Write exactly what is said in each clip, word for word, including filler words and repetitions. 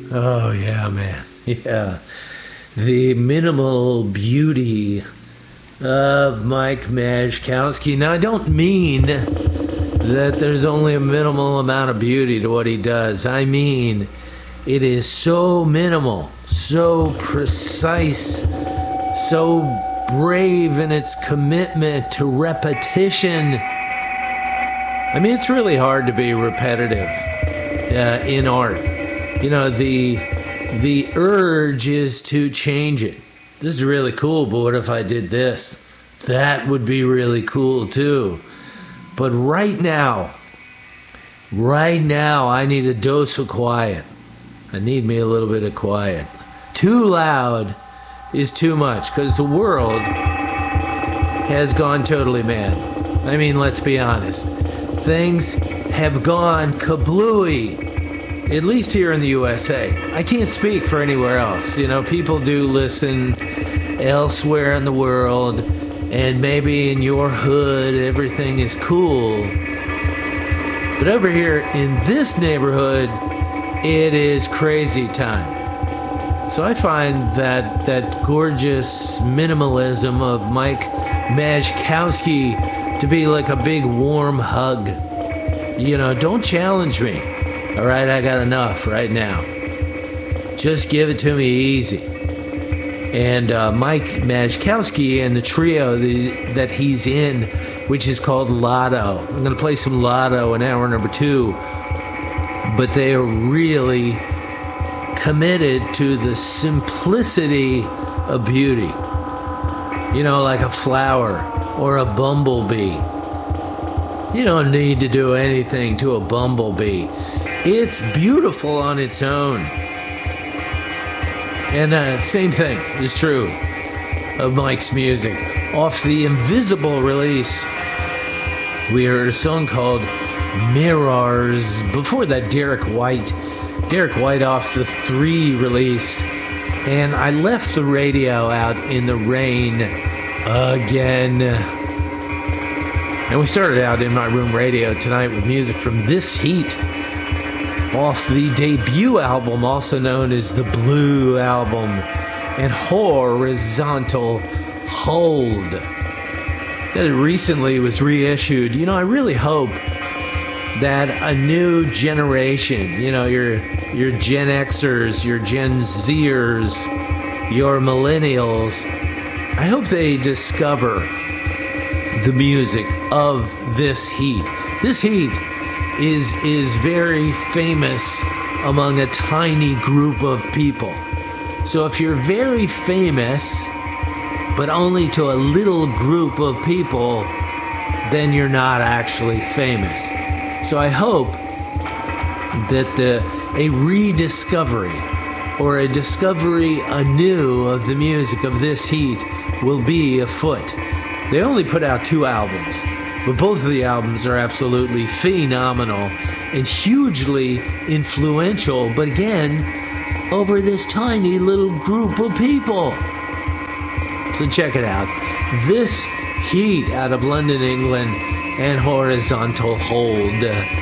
Oh, yeah, man. Yeah. The minimal beauty of Mike Majkowski. Now, I don't mean that there's only a minimal amount of beauty to what he does. I mean, it is so minimal, so precise, so brave in its commitment to repetition. I mean, it's really hard to be repetitive uh, in art. You know, the the urge is to change it. This is really cool, but what if I did this? That would be really cool too. But right now, right now, I need a dose of quiet. I need me a little bit of quiet. Too loud is too much, because the world has gone totally mad. I mean, let's be honest. Things have gone kablooey, at least here in the U S A. I can't speak for anywhere else. You know, people do listen elsewhere in the world, and maybe in your hood everything is cool. But over here in this neighborhood, it is crazy time. So I find that that gorgeous minimalism of Mike Majkowski to be like a big warm hug. You know, don't challenge me. All right, I got enough right now. Just give it to me easy. And uh, Mike Majkowski and the trio that he's in, which is called Lotto. I'm going to play some Lotto in hour number two. But they are really committed to the simplicity of beauty. You know, like a flower or a bumblebee. You don't need to do anything to a bumblebee. It's beautiful on its own. And uh, same thing is true of Mike's music. Off the Invisible release, we heard a song called Mirrors. Before that, Derek White. Derek White off the Three release. And I left the radio out in the rain again. And we started out in my room radio tonight with music from This Heat, off the debut album, also known as the Blue Album, and Horizontal Hold, that recently was reissued. You know, I really hope that a new generation, you know, your your Gen Xers, your Gen Zers, your millennials, I hope they discover the music of This Heat. This Heat is is very famous among a tiny group of people. So if you're very famous, but only to a little group of people, then you're not actually famous. So I hope that the a rediscovery or a discovery anew of the music of This Heat will be afoot. They only put out two albums, but both of the albums are absolutely phenomenal and hugely influential, but again, over this tiny little group of people. So check it out. This Heat out of London, England, and Horizontal Hold.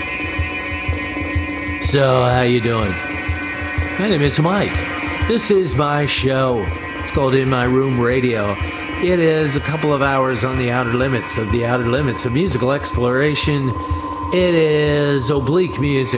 So, how you doing? My name is Mike. This is my show. It's called In My Room Radio. It is a couple of hours on the outer limits of the outer limits of musical exploration. It is oblique music.